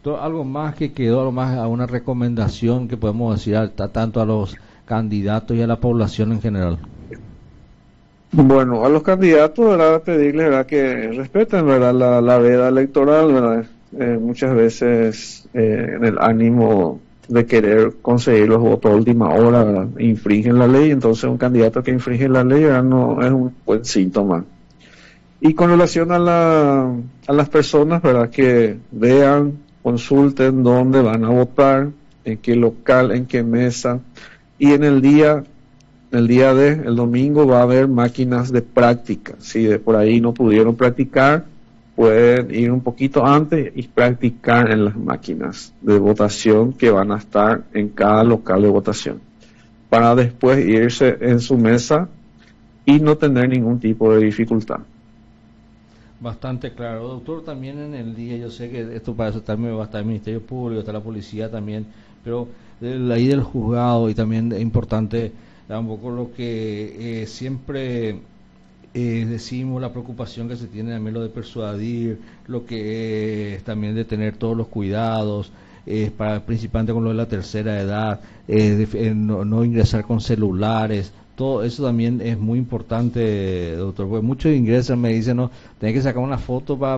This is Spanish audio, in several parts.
Algo más que quedó, algo más, alguna recomendación que podemos decir tanto a los candidatos y a la población en general. Bueno, a los candidatos, ¿verdad? Pedirles, ¿verdad? Que respeten, ¿verdad? La veda electoral, ¿verdad? Muchas veces en el ánimo de querer conseguir los votos a última hora, ¿verdad? Infringen la ley, entonces un candidato que infringe la ley, ¿verdad? No es un buen síntoma. Y con relación a las personas, ¿verdad? Que vean, consulten dónde van a votar, en qué local, en qué mesa, y en el domingo va a haber máquinas de práctica. Si de por ahí no pudieron practicar, pueden ir un poquito antes y practicar en las máquinas de votación que van a estar en cada local de votación, para después irse en su mesa y no tener ningún tipo de dificultad. Bastante claro, doctor. También en el día, yo sé que esto para eso también va a estar el Ministerio Público, está la policía también, pero ahí del juzgado, y también es importante un poco lo que siempre decimos, la preocupación que se tiene también, lo de persuadir, lo que es también de tener todos los cuidados, principalmente con lo de la tercera edad, no ingresar con celulares. Todo eso también es muy importante, doctor, porque muchos ingresan, me dicen, no, tenés que sacar una foto para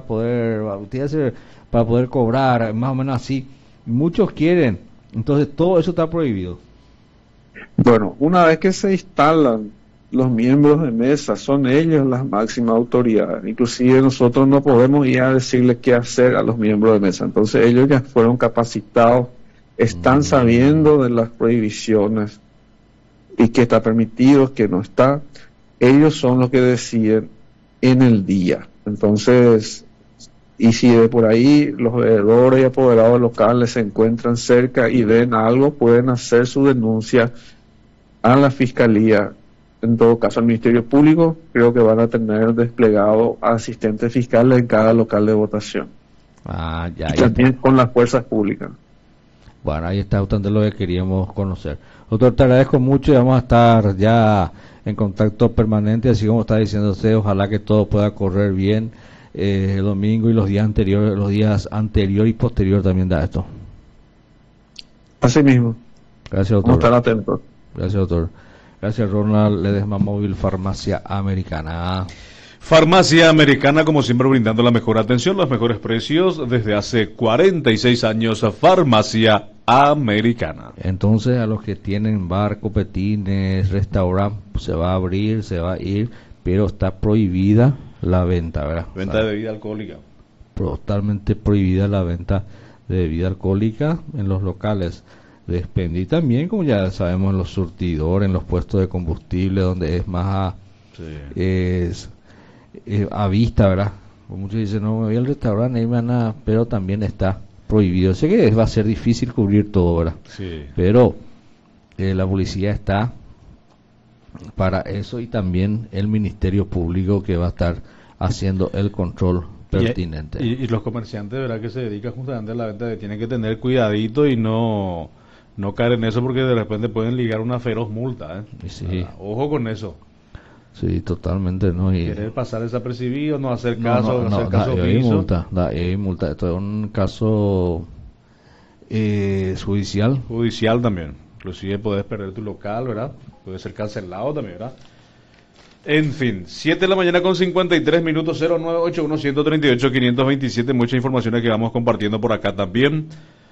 poder cobrar, más o menos así. Muchos quieren, entonces todo eso está prohibido. Bueno, una vez que se instalan los miembros de mesa, son ellos las máximas autoridades. Inclusive nosotros no podemos ir a decirle qué hacer a los miembros de mesa. Entonces ellos ya fueron capacitados, están sabiendo de las prohibiciones y qué está permitido, qué no está. Ellos son los que deciden en el día. Entonces, y si de por ahí los veedores y apoderados locales se encuentran cerca y ven algo, pueden hacer su denuncia a la Fiscalía. En todo caso, al Ministerio Público, creo que van a tener desplegado asistentes fiscales en cada local de votación. Y también con las fuerzas públicas. Bueno, ahí está bastante lo que queríamos conocer. Doctor, te agradezco mucho y vamos a estar ya en contacto permanente, así como está diciendo usted, ojalá que todo pueda correr bien el domingo y los días anterior y posterior también da esto. Así mismo. Gracias, doctor. Vamos a estar atentos. Gracias, doctor. Gracias, Ronald Ledesma Móvil, Farmacia Americana. Farmacia Americana, como siempre, brindando la mejor atención, los mejores precios desde hace 46 años. Farmacia Americana. Entonces, a los que tienen bar, copetines, restaurante, se va a abrir, se va a ir, pero está prohibida la venta, ¿verdad? Venta de bebida alcohólica. Totalmente prohibida la venta de bebida alcohólica en los locales de expendio, y también, como ya sabemos, en los surtidores, en los puestos de combustible, donde es más a vista, ¿verdad? Pues muchos dicen, no, me voy al restaurante, ahí me van a... pero también está prohibido. Sé que va a ser difícil cubrir todo, ¿verdad? Sí. Pero la policía está para eso, y también el Ministerio Público, que va a estar haciendo el control pertinente. Y los comerciantes, ¿verdad?, que se dedican justamente a la venta, tienen que tener cuidadito y no caer en eso, porque de repente pueden ligar una feroz multa, ¿eh? Sí. Ojo con eso. Sí, totalmente, ¿no? Y querer pasar desapercibido, no hacer caso omiso. Hay multa. Esto es un caso judicial. Judicial también. Inclusive puedes perder tu local, ¿verdad? Puede ser cancelado también, ¿verdad? En fin, 7 de la mañana con 53 minutos, 0981-138-527. Muchas informaciones que vamos compartiendo por acá también.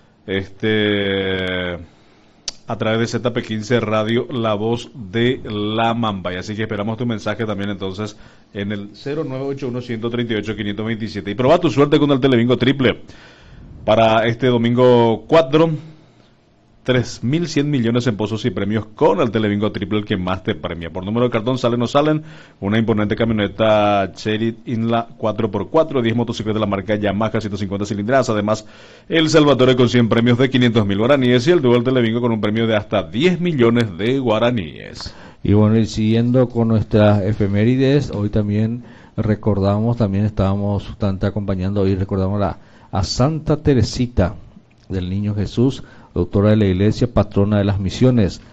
A través de ZP15 Radio, la voz de la Mamba. Y así que esperamos tu mensaje también entonces en el 0981-138-527. Y proba tu suerte con el Telebingo Triple para este domingo 4. 3.100 millones en pozos y premios con el Telebingo Triple, el que más te premia. Por número de cartón salen o salen una imponente camioneta Chery Inla 4x4, 10 motocicletas de la marca Yamaha 150 cilindradas. Además, el Salvatore con 100 premios de 500.000 guaraníes y el Dual Telebingo con un premio de hasta 10 millones de guaraníes. Y bueno, y siguiendo con nuestras efemérides, hoy también estábamos bastante acompañando, hoy recordamos a Santa Teresita del Niño Jesús, doctora de la Iglesia, patrona de las misiones.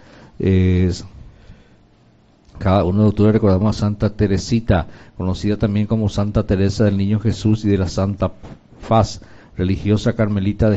Cada uno de octubre recordamos a Santa Teresita, conocida también como Santa Teresa del Niño Jesús y de la Santa Faz, religiosa carmelita de